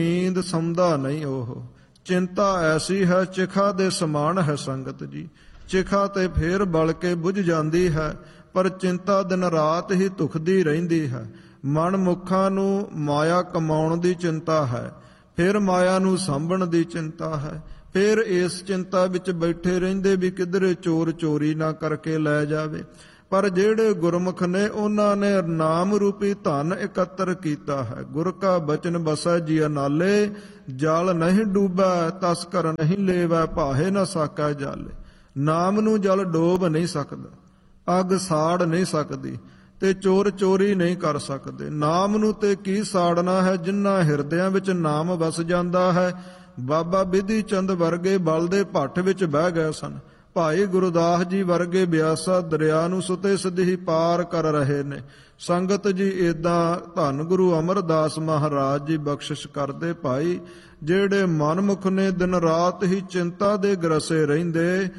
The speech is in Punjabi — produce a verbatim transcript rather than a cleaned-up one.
ਨੀਂਦ ਸੌਂਦਾ ਨਹੀਂ ਉਹ। ਚਿੰਤਾ ਐਸੀ ਹੈ ਚਿਖਾ ਦੇ ਸਮਾਨ ਹੈ ਸੰਗਤ ਜੀ। ਚਿਖਾ ਤੇ ਫੇਰ ਬਲ ਕੇ ਬੁਝ ਜਾਂਦੀ ਹੈ, ਪਰ ਚਿੰਤਾ ਦਿਨ ਰਾਤ ਹੀ ਧੁਖਦੀ ਰਹਿੰਦੀ ਹੈ। ਮਨ ਮੁੱਖਾਂ ਨੂੰ ਮਾਇਆ ਕਮਾਉਣ ਦੀ ਚਿੰਤਾ ਹੈ, ਫਿਰ ਮਾਇਆ ਨੂੰ ਸਾਂਭਣ ਦੀ ਚਿੰਤਾ ਹੈ। ਫਿਰ ਇਸ ਚਿੰਤਾ ਵਿੱਚ ਬੈਠੇ ਰਹਿੰਦੇ ਵੀ ਕਿਧਰੇ ਚੋਰ ਚੋਰੀ ਨਾ ਕਰਕੇ ਲੈ ਜਾਵੇ। ਪਰ ਜਿਹੜੇ ਗੁਰਮੁਖ ਨੇ ਉਹਨਾਂ ਨੇ ਨਾਮ ਰੂਪੀ ਧਨ ਇਕੱਤਰ ਕੀਤਾ ਹੈ। ਗੁਰ ਕਾ ਬਚਨ ਬਸੈ ਜੀ ਨਾਲੇ, ਜਲ ਨਹੀਂ ਡੂਬੈ ਤਸਕਰ ਨਹੀਂ ਲੇਵੈ, ਭਾਹੇ ਨਾ ਸਾਕੈ ਜਾਲੇ। ਨਾਮ ਨੂੰ ਜਲ ਡੋਬ ਨਹੀਂ ਸਕਦਾ, ਅੱਗ ਸਾੜ ਨਹੀਂ ਸਕਦੀ, ਤੇ ਚੋਰ ਚੋਰੀ ਨਹੀਂ ਕਰ ਸਕਦੇ। ਨਾਮ ਨੂੰ ਤੇ ਕੀ ਸਾੜਨਾ ਹੈ, ਜਿਨ੍ਹਾਂ ਹਿਰਦਿਆਂ ਵਿੱਚ ਨਾਮ ਵਸ ਜਾਂਦਾ ਹੈ। ਬਾਬਾ ਬਿਧੀ ਚੰਦ ਵਰਗੇ ਬਲਦੇ ਭੱਠ ਵਿੱਚ ਬਹਿ ਗਏ ਸਨ। ਭਾਈ ਗੁਰਦਾਸ ਜੀ ਵਰਗੇ ਬਿਆਸਾ ਦਰਿਆ ਨੂੰ ਸੁਤੇ ਸਿੱਧੀ ਪਾਰ ਕਰ ਰਹੇ ਨੇ। ਸੰਗਤ ਜੀ ਏਦਾਂ ਧੰਨ ਗੁਰੂ ਅਮਰਦਾਸ ਮਹਾਰਾਜ ਜੀ ਬਖਸ਼ਿਸ਼ ਕਰਦੇ ਭਾਈ, ਜਿਹੜੇ ਮਨਮੁਖ ਨੇ ਦਿਨ ਰਾਤ ਹੀ ਚਿੰਤਾ ਦੇ ਗਰਸੇ ਰਹਿੰਦੇ,